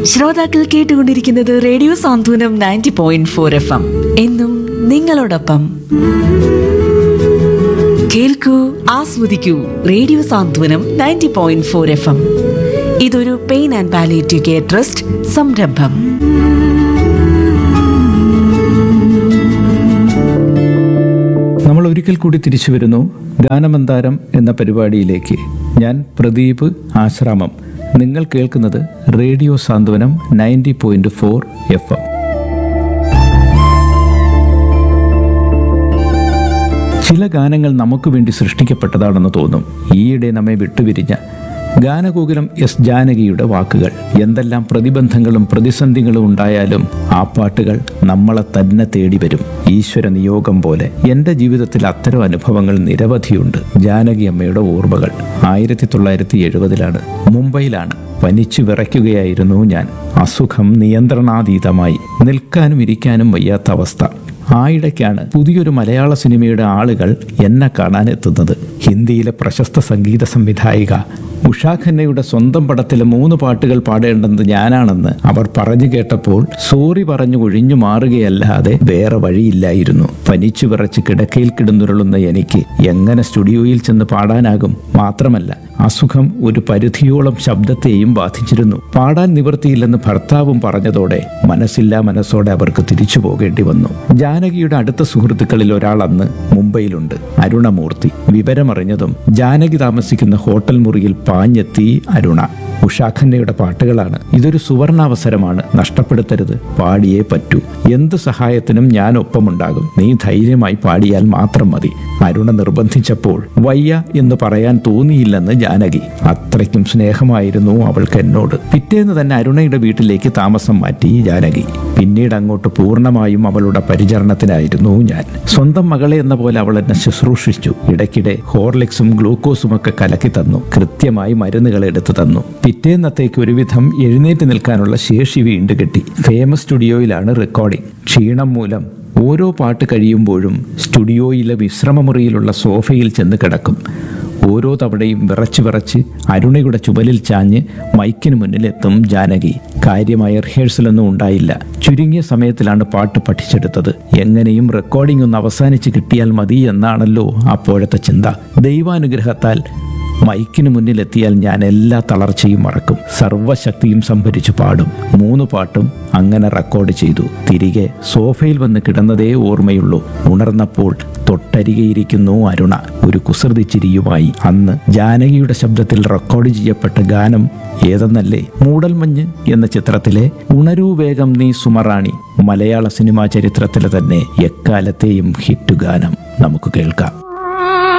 ശ്രോതാക്കൾ കേട്ടുകൊണ്ടിരിക്കുന്നത് റേഡിയോ സാന്ത്വനം 90.4 FM. എന്നും നിങ്ങളോടൊപ്പം. കേൾക്കൂ, ആസ്വദിക്കൂ. റേഡിയോ സാന്ത്വനം 90.4 FM. ഇതൊരു pain and palliative care trust സംരംഭം. നമ്മൾ ഒരിക്കൽ കൂടി തിരിച്ചു വരുന്നു ഗാനമന്താരം എന്ന പരിപാടിയിലേക്ക്. ഞാൻ പ്രദീപ് ആശ്രാമം. നിങ്ങൾ കേൾക്കുന്നത് റേഡിയോ സാന്ത്വനം 90.4 FM. ചില ഗാനങ്ങൾ നമുക്ക് വേണ്ടി സൃഷ്ടിക്കപ്പെട്ടതാണെന്ന് തോന്നും. ഈയിടെ നമ്മെ വിട്ടുപിരിഞ്ഞ ഗാനഗോകുലം എസ് ജാനകിയുടെ വാക്കുകൾ. എന്തെല്ലാം പ്രതിബന്ധങ്ങളും പ്രതിസന്ധികളും ഉണ്ടായാലും ആ പാട്ടുകൾ നമ്മളെ തന്നെ തേടി വരും, ഈശ്വര നിയോഗം പോലെ. എൻ്റെ ജീവിതത്തിൽ അത്തരം അനുഭവങ്ങൾ നിരവധിയുണ്ട്. ജാനകി അമ്മയുടെ ഓർമ്മകൾ. 1970 മുംബൈയിലാണ്. പനിച്ചു വിറയ്ക്കുകയായിരുന്നു ഞാൻ. അസുഖം നിയന്ത്രണാതീതമായി. നിൽക്കാനും ഇരിക്കാനും വയ്യാത്ത അവസ്ഥ. ആയിടയ്ക്കാണ് പുതിയൊരു മലയാള സിനിമയുടെ ആളുകൾ എന്നെ കാണാനെത്തുന്നത്. ഹിന്ദിയിലെ പ്രശസ്ത സംഗീത സംവിധായിക ഉഷാ ഖന്നയുടെ സ്വന്തം പടത്തിലെ 3 പാട്ടുകൾ പാടേണ്ടത് ഞാനാണെന്ന് അവർ പറഞ്ഞു കേട്ടപ്പോൾ സോറി പറഞ്ഞു ഒഴിഞ്ഞു മാറുകയല്ലാതെ വേറെ വഴിയില്ലായിരുന്നു. പനിച്ചു വിറച്ച് കിടക്കയിൽ കിടന്നുരുളുന്ന എനിക്ക് എങ്ങനെ സ്റ്റുഡിയോയിൽ ചെന്ന് പാടാനാകും? മാത്രമല്ല, അസുഖം ഒരു പരിധിയോളം ശബ്ദത്തെയും ബാധിച്ചിരുന്നു. പാടാൻ നിവൃത്തിയില്ലെന്ന് ഭർത്താവും പറഞ്ഞതോടെ മനസ്സില്ലാ മനസ്സോടെ അവർക്ക് തിരിച്ചു പോകേണ്ടി വന്നു. ജാനകിയുടെ അടുത്ത സുഹൃത്തുക്കളിൽ ഒരാൾ അന്ന് മുംബൈയിലുണ്ട്, അരുണമൂർത്തി. വിവരമറിഞ്ഞതും ജാനകി താമസിക്കുന്ന ഹോട്ടൽ മുറിയിൽ പാഞ്ഞെത്തി അരുണ. ഉഷാ ഖന്നയുടെ പാട്ടുകളാണ്. ഇതൊരു സുവർണാവസരമാണ്, നഷ്ടപ്പെടുത്തരുത്, പാടിയേ പറ്റൂ. എന്ത് സഹായത്തിനും ഞാൻ ഒപ്പമുണ്ടാകും, നീ ധൈര്യമായി പാടിയാൽ മാത്രം മതി. അരുണ നിർബന്ധിച്ചപ്പോൾ വയ്യ എന്ന് പറയാൻ തോന്നിയില്ലെന്ന് ജാനകി. അത്രയ്ക്കും സ്നേഹമായിരുന്നു അവൾക്ക് എന്നോട്. പിറ്റേന്ന് തന്നെ അരുണയുടെ വീട്ടിലേക്ക് താമസം മാറ്റി ജാനകി. പിന്നീട് അങ്ങോട്ട് പൂർണ്ണമായും അവളുടെ പരിചരണത്തിനായിരുന്നു ഞാൻ. സ്വന്തം മകളെ എന്ന പോലെ അവൾ എന്നെ ശുശ്രൂഷിച്ചു. ഇടയ്ക്കിടെ ഹോർലിക്സും ഗ്ലൂക്കോസും ഒക്കെ കലക്കി തന്നു. കൃത്യമായി മരുന്നുകൾ എടുത്തു തന്നു. പിറ്റേന്നത്തേക്ക് ഒരുവിധം എഴുന്നേറ്റ് നിൽക്കാനുള്ള ശേഷി വീണ്ടും കിട്ടി. Famous സ്റ്റുഡിയോയിലാണ് recording. ക്ഷീണം മൂലം ഓരോ പാട്ട് കഴിയുമ്പോഴും സ്റ്റുഡിയോയിലെ വിശ്രമമുറിയിലുള്ള സോഫയിൽ ചെന്ന് കിടക്കും. ഓരോ തവണയും വിറച്ച് അരുണയുടെ ചുമലിൽ ചാഞ്ഞ് മൈക്കിന് മുന്നിലെത്തും ജാനകി. കാര്യമായ റിഹേഴ്സലൊന്നും ഉണ്ടായില്ല. ചുരുങ്ങിയ സമയത്തിലാണ് പാട്ട് പഠിച്ചെടുത്തത്. എങ്ങനെയും റെക്കോർഡിംഗ് ഒന്ന് അവസാനിച്ച് കിട്ടിയാൽ മതി എന്നാണല്ലോ അപ്പോഴത്തെ ചിന്ത. ദൈവാനുഗ്രഹത്താൽ മൈക്കിന് മുന്നിലെത്തിയാൽ ഞാൻ എല്ലാ തളർച്ചയും മറക്കും. സർവശക്തിയും സംഭരിച്ചു പാടും. 3 പാട്ടും അങ്ങനെ റെക്കോർഡ് ചെയ്തു. തിരികെ സോഫയിൽ വന്ന് കിടന്നതേ ഓർമ്മയുള്ളൂ. ഉണർന്നപ്പോൾ തൊട്ടരികെയിരിക്കുന്നു അരുണ, ഒരു കുസൃതി ചിരിയുമായി. അന്ന് ജാനകിയുടെ ശബ്ദത്തിൽ റെക്കോർഡ് ചെയ്യപ്പെട്ട ഗാനം ഏതെന്നല്ലേ? മൂടൽമഞ്ഞ് എന്ന ചിത്രത്തിലെ ഉണരൂ വേഗം നീ സുമറാണി. മലയാള സിനിമാ ചരിത്രത്തിലെ തന്നെ എക്കാലത്തെയും ഹിറ്റ് ഗാനം. നമുക്ക് കേൾക്കാം.